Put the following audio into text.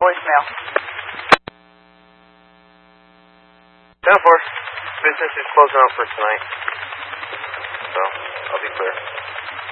Voicemail. 10-4. Business is closing out for tonight, so I'll be clear.